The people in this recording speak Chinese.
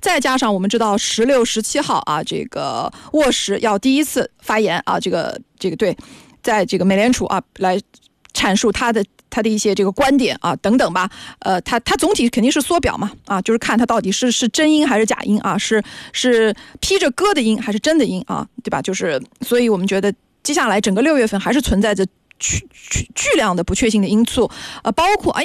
再加上我们知道16、17号啊，这个沃什要第一次发言啊，这个对，在这个美联储啊来阐述他的一些这个观点啊等等吧，他总体肯定是缩表嘛啊，就是看他到底是真鹰还是假鹰啊，是披着鸽的鹰还是真的鹰啊，对吧？就是所以我们觉得接下来整个6月份还是存在着巨量的不确定的因素，包括